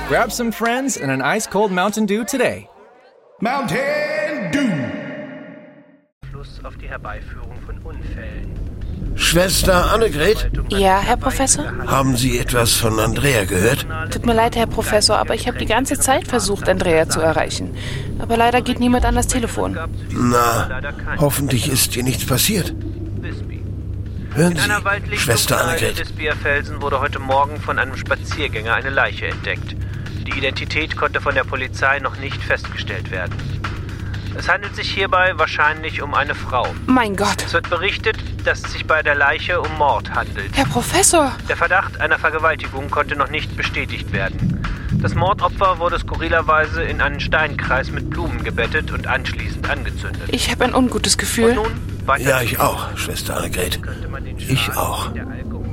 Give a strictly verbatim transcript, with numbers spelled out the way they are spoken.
Grab some friends and an ice-cold Mountain Dew today. Mountain Dew. Fluss auf die Herbeiführung von Unfällen. Schwester Annegret? Ja, Herr Professor? Haben Sie etwas von Andrea gehört? Tut mir leid, Herr Professor, aber ich habe die ganze Zeit versucht, Andrea zu erreichen. Aber leider geht niemand an das Telefon. Na, hoffentlich ist ihr nichts passiert. Hören Sie, Schwester Annegret. In Visbyer Felsen wurde heute Morgen von einem Spaziergänger eine Leiche entdeckt. Die Identität konnte von der Polizei noch nicht festgestellt werden. Es handelt sich hierbei wahrscheinlich um eine Frau. Mein Gott. Es wird berichtet, dass es sich bei der Leiche um Mord handelt. Herr Professor! Der Verdacht einer Vergewaltigung konnte noch nicht bestätigt werden. Das Mordopfer wurde skurrilerweise in einen Steinkreis mit Blumen gebettet und anschließend angezündet. Ich habe ein ungutes Gefühl. Und nun weiter Ja, ich auch, Schwester Annegret. Ich auch. Der Alkohol